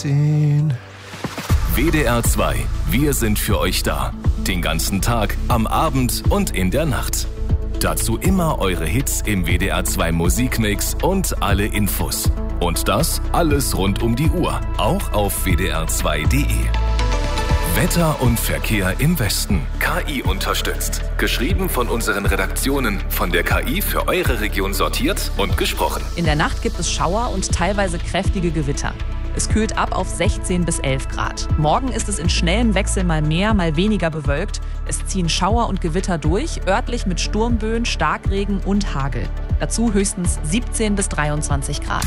WDR 2, wir sind für euch da. Den ganzen Tag, am Abend und in der Nacht. Dazu immer eure Hits im WDR 2 Musikmix und alle Infos. Und das alles rund um die Uhr, auch auf wdr2.de. Wetter und Verkehr im Westen. KI unterstützt. Geschrieben von unseren Redaktionen. Von der KI für eure Region sortiert und gesprochen. In der Nacht gibt es Schauer und teilweise kräftige Gewitter. Es kühlt ab auf 16 bis 11 Grad. Morgen ist es in schnellem Wechsel mal mehr, mal weniger bewölkt. Es ziehen Schauer und Gewitter durch, örtlich mit Sturmböen, Starkregen und Hagel. Dazu höchstens 17 bis 23 Grad.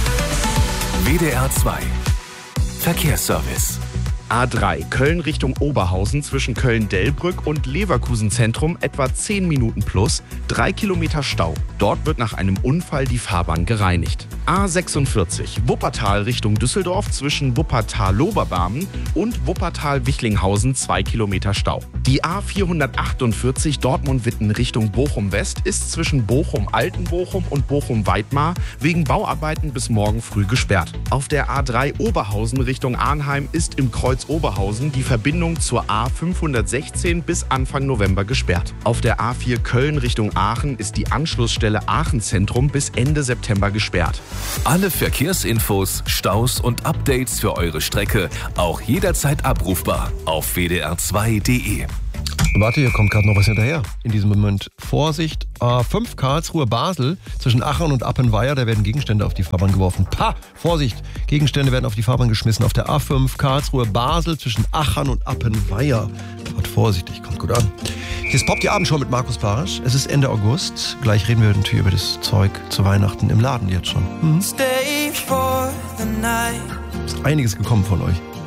WDR 2 Verkehrsservice. A3 Köln Richtung Oberhausen zwischen Köln-Delbrück und Leverkusen Zentrum etwa 10 Minuten plus, 3 Kilometer Stau. Dort wird nach einem Unfall die Fahrbahn gereinigt. A46 Wuppertal Richtung Düsseldorf zwischen Wuppertal-Loberbarmen und Wuppertal-Wichlinghausen 2 Kilometer Stau. Die A448 Dortmund-Witten Richtung Bochum-West ist zwischen Bochum-Altenbochum und Bochum-Weidmar wegen Bauarbeiten bis morgen früh gesperrt. Auf der A3 Oberhausen Richtung Arnheim ist im Kreuz Oberhausen die Verbindung zur A516 bis Anfang November gesperrt. Auf der A4 Köln Richtung Aachen ist die Anschlussstelle Aachen Zentrum bis Ende September gesperrt. Alle Verkehrsinfos, Staus und Updates für eure Strecke auch jederzeit abrufbar auf wdr2.de. Warte, hier kommt gerade noch was hinterher. In diesem Moment. Vorsicht, A5 Karlsruhe-Basel zwischen Aachen und Appenweier. Da werden Gegenstände auf die Fahrbahn geworfen. Vorsicht, Gegenstände werden auf die Fahrbahn geschmissen. Auf der A5 Karlsruhe-Basel zwischen Aachen und Appenweier. Fahrt vorsichtig, kommt gut an. Hier ist Pop die Abendshow mit Markus Barisch. Es ist Ende August. Gleich reden wir natürlich über das Zeug zu Weihnachten im Laden jetzt schon. Stay for the night. Ist einiges gekommen von euch.